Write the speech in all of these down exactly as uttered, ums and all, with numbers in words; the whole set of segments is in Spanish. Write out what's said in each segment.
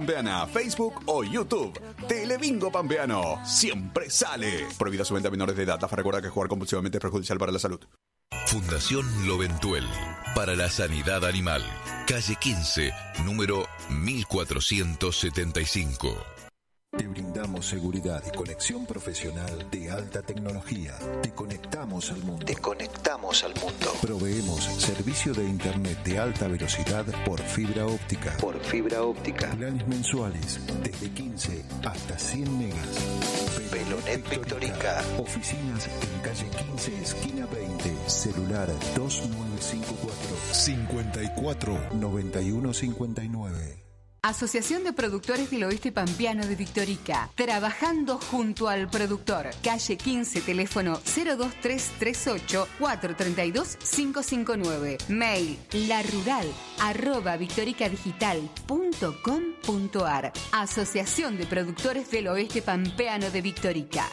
Pampeana, Facebook o YouTube. Telebingo Pampeano, siempre sale. Prohibida su venta a menores de edad. La recuerda que jugar compulsivamente es perjudicial para la salud. Fundación Loventuel, para la sanidad animal. Calle quince, número mil cuatrocientos setenta y cinco. Te brindamos seguridad y conexión profesional de alta tecnología. Te conectamos al mundo. Te conectamos al mundo. Proveemos servicio de internet de alta velocidad por fibra óptica. Por fibra óptica. Planes mensuales desde quince hasta cien megas. Velonet Victorica. Oficinas en calle quince, esquina veinte. Celular dos nueve cinco cuatro, cinco cuatro, nueve uno cinco nueve. Asociación de Productores del Oeste Pampeano de Victorica. Trabajando junto al productor. Calle quince, teléfono cero dos tres tres ocho, cuatro tres dos, cinco cinco nueve. Mail larural arroba victoricadigital punto com punto ar. Asociación de Productores del Oeste Pampeano de Victorica.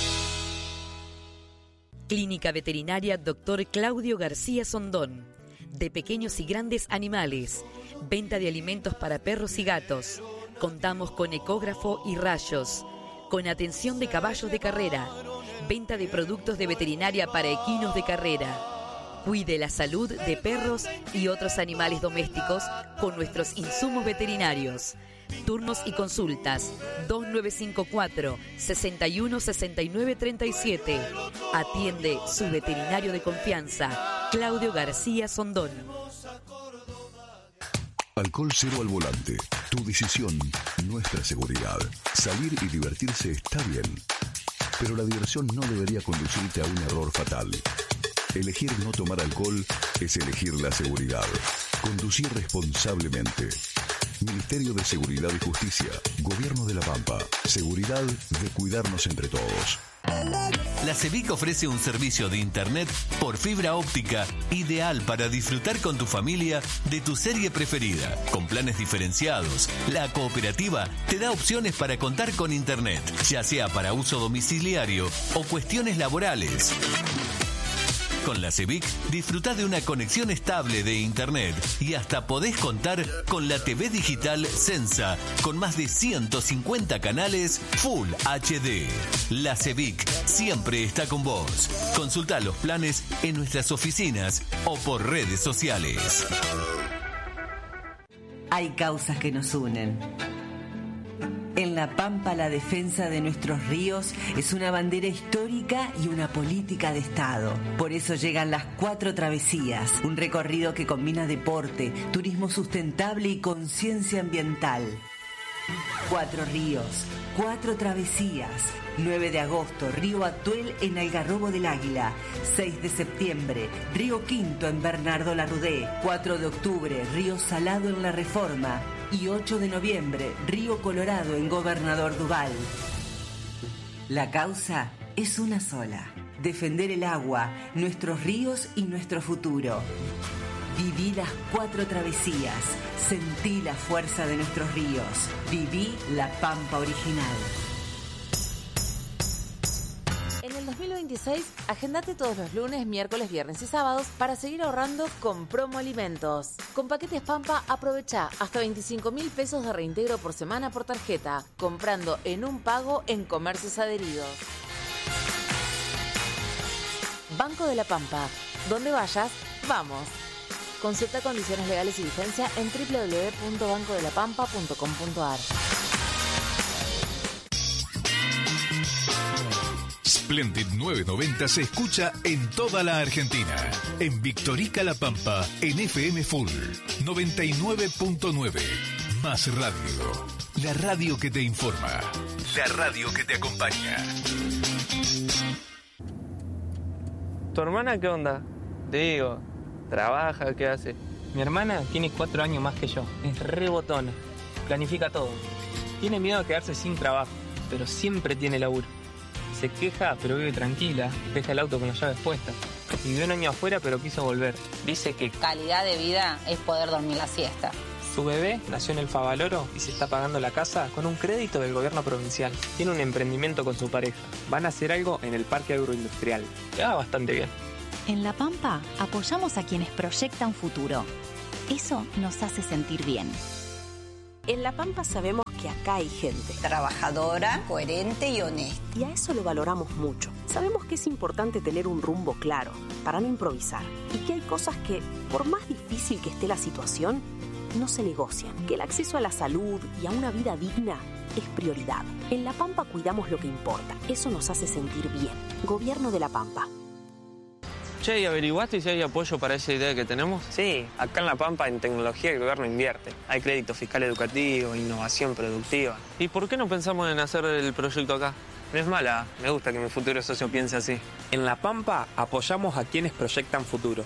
Clínica Veterinaria Doctor Claudio García Sondón. De pequeños y grandes animales. Venta de alimentos para perros y gatos. Contamos con ecógrafo y rayos. Con atención de caballos de carrera. Venta de productos de veterinaria para equinos de carrera. Cuide la salud de perros y otros animales domésticos con nuestros insumos veterinarios. Turnos y consultas dos nueve cinco cuatro, sesenta y uno, sesenta y nueve, treinta y siete. Atiende su veterinario de confianza, Claudio García Sondón. Alcohol cero al volante. Tu decisión, nuestra seguridad. Salir y divertirse está bien, pero la diversión no debería conducirte a un error fatal. Elegir no tomar alcohol es elegir la seguridad. Conducir responsablemente. Ministerio de Seguridad y Justicia. Gobierno de La Pampa. Seguridad de cuidarnos entre todos. La CEBIC ofrece un servicio de internet por fibra óptica ideal para disfrutar con tu familia de tu serie preferida. Con planes diferenciados, la cooperativa te da opciones para contar con internet, ya sea para uso domiciliario o cuestiones laborales. Con la CEBIC disfrutás de una conexión estable de internet y hasta podés contar con la T V digital Sensa con más de ciento cincuenta canales Full H D. La CEBIC siempre está con vos. Consultá los planes en nuestras oficinas o por redes sociales. Hay causas que nos unen. En La Pampa, la defensa de nuestros ríos es una bandera histórica y una política de Estado. Por eso llegan las Cuatro Travesías, un recorrido que combina deporte, turismo sustentable y conciencia ambiental. Cuatro ríos, cuatro travesías. nueve de agosto, Río Atuel en Algarrobo del Águila. seis de septiembre, Río Quinto en Bernardo Larrudé. cuatro de octubre, Río Salado en La Reforma. Y ocho de noviembre, Río Colorado en Gobernador Duval. La causa es una sola: defender el agua, nuestros ríos y nuestro futuro. Viví las cuatro travesías, sentí la fuerza de nuestros ríos, viví la Pampa original. En el dos mil veintiséis, agendate todos los lunes, miércoles, viernes y sábados para seguir ahorrando con Promo Alimentos. Con paquetes Pampa, aprovecha hasta veinticinco mil pesos de reintegro por semana por tarjeta, comprando en un pago en comercios adheridos. Banco de la Pampa. Donde vayas, vamos. Consulta condiciones legales y vigencia en doble u doble u doble u punto banco de la pampa punto com punto ar. Splendid novecientos noventa se escucha en toda la Argentina. En Victorica La Pampa, en F M Full noventa y nueve punto nueve. Más radio. La radio que te informa. La radio que te acompaña. ¿Tu hermana qué onda? Te digo, ¿trabaja? ¿Qué hace? Mi hermana tiene cuatro años más que yo. Es re botona. Planifica todo. Tiene miedo de quedarse sin trabajo, pero siempre tiene laburo. Se queja, pero vive tranquila. Deja el auto con las llaves puestas. Vivió un año afuera, pero quiso volver. Dice que calidad de vida es poder dormir la siesta. Su bebé nació en el Favaloro y se está pagando la casa con un crédito del gobierno provincial. Tiene un emprendimiento con su pareja. Van a hacer algo en el parque agroindustrial. Le va bastante bien. En La Pampa apoyamos a quienes proyectan futuro. Eso nos hace sentir bien. En La Pampa sabemos que acá hay gente trabajadora, coherente y honesta. Y a eso lo valoramos mucho. Sabemos que es importante tener un rumbo claro, para no improvisar. Y que hay cosas que, por más difícil que esté la situación, no se negocian. Que el acceso a la salud y a una vida digna es prioridad. En La Pampa cuidamos lo que importa. Eso nos hace sentir bien. Gobierno de La Pampa. Che, ¿y averiguaste si hay apoyo para esa idea que tenemos? Sí, acá en La Pampa en tecnología el gobierno invierte. Hay crédito fiscal educativo, innovación productiva. ¿Y por qué no pensamos en hacer el proyecto acá? No es mala, me gusta que mi futuro socio piense así. En La Pampa apoyamos a quienes proyectan futuro.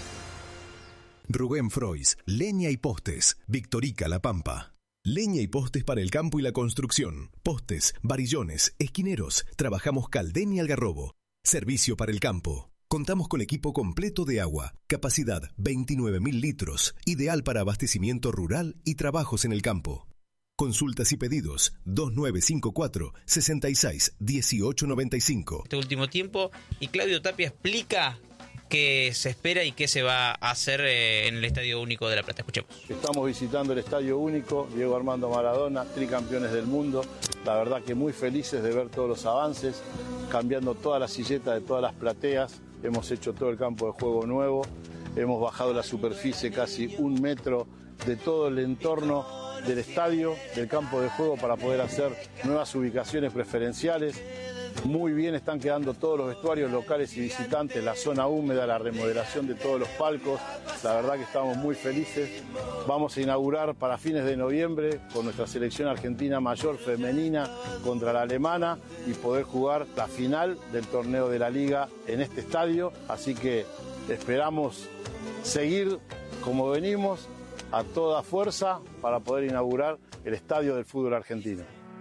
Rubén Frois, Leña y Postes, Victorica La Pampa. Leña y postes para el campo y la construcción. Postes, varillones, esquineros. Trabajamos Caldén y Algarrobo. Servicio para el campo. Contamos con equipo completo de agua, capacidad veintinueve mil litros, ideal para abastecimiento rural y trabajos en el campo. Consultas y pedidos dos nueve cinco cuatro, seis seis uno ocho nueve cinco. Este último tiempo, y Claudio Tapia explica qué se espera y qué se va a hacer en el Estadio Único de La Plata. Escuchemos. Estamos visitando el Estadio Único, Diego Armando Maradona, tricampeones del mundo. La verdad que muy felices de ver todos los avances, cambiando todas las silletas de todas las plateas. Hemos hecho todo el campo de juego nuevo, hemos bajado la superficie casi un metro de todo el entorno del estadio, del campo de juego, para poder hacer nuevas ubicaciones preferenciales. Muy bien están quedando todos los vestuarios locales y visitantes, la zona húmeda, la remodelación de todos los palcos. La verdad que estamos muy felices. Vamos a inaugurar para fines de noviembre con nuestra selección argentina mayor femenina contra la alemana y poder jugar la final del torneo de la Liga en este estadio. Así que esperamos seguir como venimos a toda fuerza para poder inaugurar el estadio del fútbol argentino.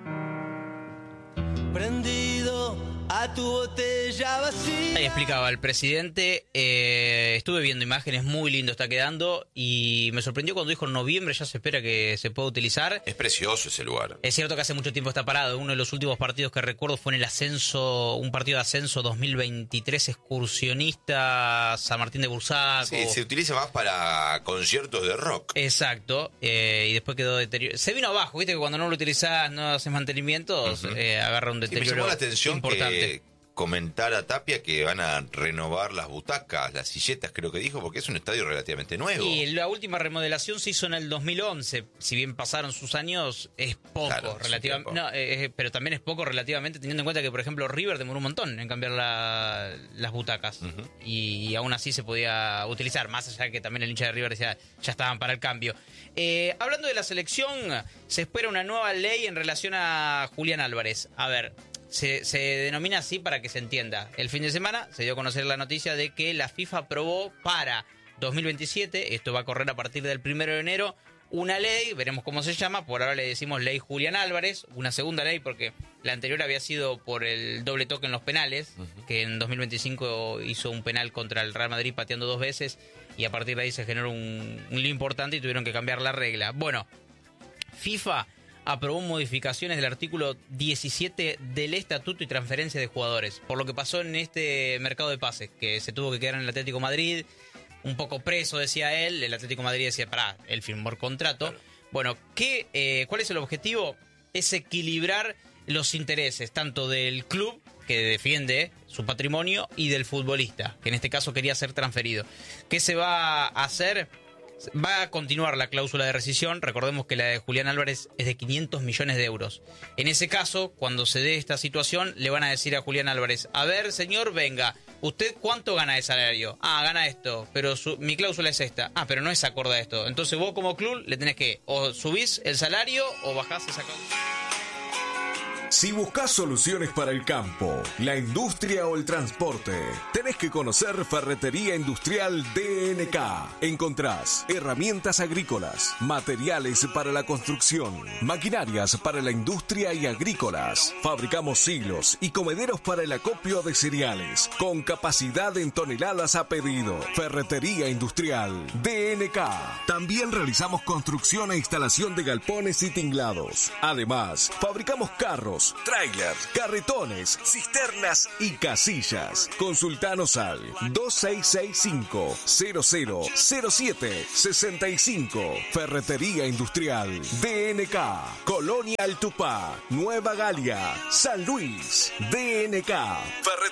Prendido a tu botella vacía. Ahí explicaba el presidente, eh, estuve viendo imágenes, muy lindo está quedando, y me sorprendió cuando dijo en noviembre ya se espera que se pueda utilizar. Es precioso ese lugar. Es cierto que hace mucho tiempo está parado. Uno de los últimos partidos que recuerdo fue en el ascenso, un partido de ascenso dos mil veintitrés, excursionista San Martín de Bursaco. Sí, se utiliza más para conciertos de rock. Exacto, eh, y después quedó deteriorado. Se vino abajo, viste que cuando no lo utilizás, no haces mantenimientos, uh-huh. eh, agarra un deterioro. Sí, me llamó la atención importante. Que comentar a Tapia que van a renovar las butacas, las silletas, creo que dijo, porque es un estadio relativamente nuevo. Y la última remodelación se hizo en el dos mil once, si bien pasaron sus años, es poco, claro, relativamente, no, eh, pero también es poco relativamente, teniendo en cuenta que, por ejemplo, River demoró un montón en cambiar la, las butacas, uh-huh. y, y aún así se podía utilizar, más allá de que también el hincha de River decía, ya estaban para el cambio. Eh, hablando de la selección, se espera una nueva ley en relación a Julián Álvarez. A ver, Se, se denomina así para que se entienda. El fin de semana se dio a conocer la noticia de que la FIFA aprobó para dos mil veintisiete, esto va a correr a partir del primero de enero, una ley, veremos cómo se llama, por ahora le decimos ley Julián Álvarez, una segunda ley porque la anterior había sido por el doble toque en los penales, uh-huh. que en dos mil veinticinco hizo un penal contra el Real Madrid pateando dos veces y a partir de ahí se generó un, un lío importante y tuvieron que cambiar la regla. Bueno, FIFA aprobó modificaciones del artículo diecisiete del Estatuto y Transferencia de Jugadores, por lo que pasó en este mercado de pases, que se tuvo que quedar en el Atlético de Madrid, un poco preso, decía él, el Atlético de Madrid decía, pará, él firmó el contrato. Claro. Bueno, ¿qué, eh, ¿cuál es el objetivo? Es equilibrar los intereses, tanto del club, que defiende su patrimonio, y del futbolista, que en este caso quería ser transferido. ¿Qué se va a hacer? Va a continuar la cláusula de rescisión. Recordemos que la de Julián Álvarez es de quinientos millones de euros. En ese caso, cuando se dé esta situación, le van a decir a Julián Álvarez, a ver, señor, venga, ¿usted cuánto gana de salario? Ah, gana esto, pero su, mi cláusula es esta. Ah, pero no es acorde a esto. Entonces vos como club le tenés que o subís el salario o bajás esa cláusula. Si buscas soluciones para el campo, la industria o el transporte, tenés que conocer Ferretería Industrial D N K. Encontrás herramientas agrícolas, materiales para la construcción, maquinarias para la industria y agrícolas. Fabricamos silos y comederos para el acopio de cereales, con capacidad en toneladas a pedido. Ferretería Industrial D N K. También realizamos construcción e instalación de galpones y tinglados. Además, fabricamos carros, autos, trailers, carretones, cisternas y casillas. Consultanos al dos seis seis cinco, cero cero cero siete seis cinco. Ferretería Industrial D N K, Colonia El Tupá, Nueva Galia, San Luis. D N K. Ferretería